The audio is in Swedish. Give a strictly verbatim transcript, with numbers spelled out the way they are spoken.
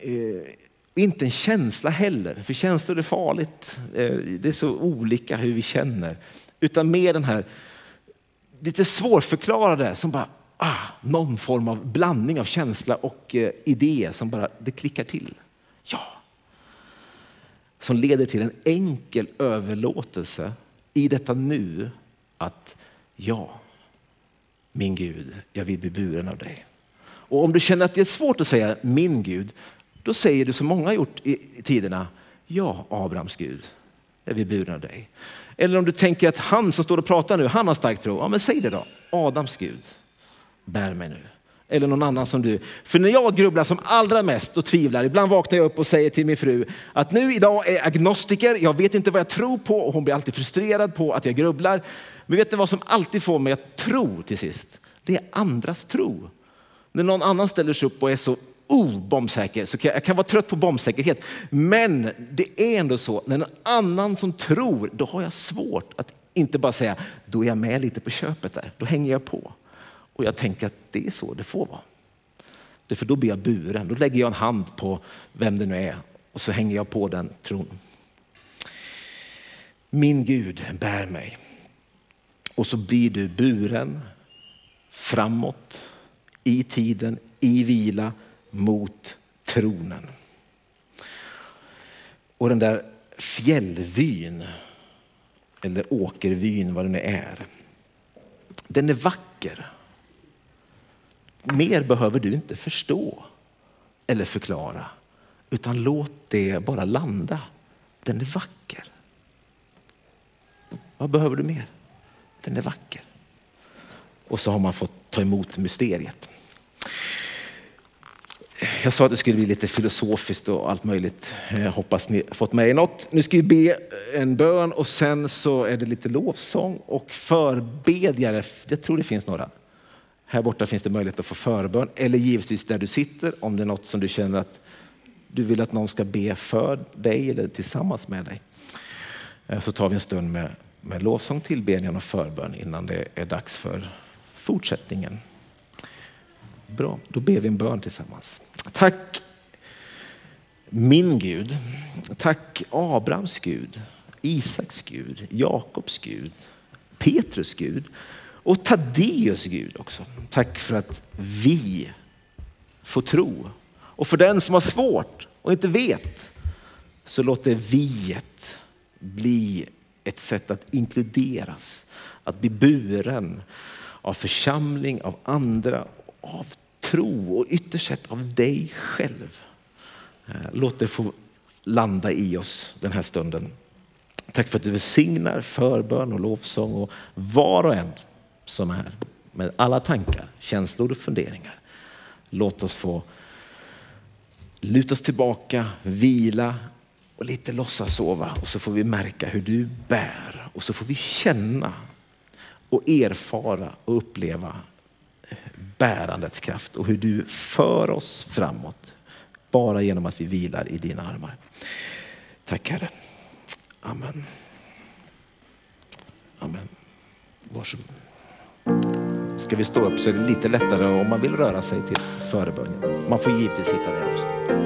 eh, inte en känsla heller. För känslor är farligt. Eh, det är så olika hur vi känner. Utan mer den här lite svårförklarade som bara ah, någon form av blandning av känsla och eh, idé som bara det klickar till. Ja. Som leder till en enkel överlåtelse i detta nu att ja, min Gud, jag vill bli buren av dig. Och om du känner att det är svårt att säga min Gud, då säger du som många har gjort i tiderna, ja, Abrahams Gud, jag vill bli buren av dig. Eller om du tänker att han som står och pratar nu, han har stark tro, ja men säg det då, Adams Gud, bär mig nu. Eller någon annan som du. För när jag grubblar som allra mest och tvivlar, ibland vaknar jag upp och säger till min fru att nu idag är jag agnostiker, jag vet inte vad jag tror på och hon blir alltid frustrerad på att jag grubblar. Men vet ni vad som alltid får mig att tro till sist? Det är andras tro. När någon annan ställer sig upp och är så oh, bombsäker så kan jag, jag kan vara trött på bombsäkerhet. Men det är ändå så, när någon annan som tror, då har jag svårt att inte bara säga, då är jag med lite på köpet där, då hänger jag på. Och jag tänker att det är så det får vara. Det för då blir jag buren. Då lägger jag en hand på vem det nu är. Och så hänger jag på den tron. Min Gud bär mig. Och så blir du buren framåt i tiden, i vila mot tronen. Och den där fjällvyn eller åkervyn, vad den är. Den är vacker. Mer behöver du inte förstå eller förklara, utan låt det bara landa. Den är vacker. Vad behöver du mer? Den är vacker. Och så har man fått ta emot mysteriet. Jag sa att det skulle bli lite filosofiskt och allt möjligt. Jag hoppas ni har fått med er något. Nu ska vi be en bön och sen så är det lite lovsång och förbedjare. Jag tror det finns några. Här borta finns det möjlighet att få förbön. Eller givetvis där du sitter, om det är något som du känner att du vill att någon ska be för dig eller tillsammans med dig. Så tar vi en stund med, med lovsång, tillbedjan och förbön innan det är dags för fortsättningen. Bra, då ber vi en bön tillsammans. Tack min Gud, tack Abrahams Gud, Isaks Gud, Jakobs Gud, Petrus Gud och Taddeus Gud också. Tack för att vi får tro. Och för den som har svårt och inte vet, så låter viet bli ett sätt att inkluderas, att bli buren av församling, av andra, av tro och ytterst sett av dig själv. Låt det få landa i oss den här stunden. Tack för att du välsignar förbön och lovsång och var och en som är med alla tankar, känslor och funderingar. Låt oss få luta oss tillbaka, vila och lite låtsas sova. Och så får vi märka hur du bär. Och så får vi känna och erfara och uppleva bärandets kraft. Och hur du för oss framåt. Bara genom att vi vilar i dina armar. Tack Herre. Amen. Amen. Varsågod. Ska vi stå upp så är det lite lättare om man vill röra sig till förebönen. Man får givetvis sitta ner också.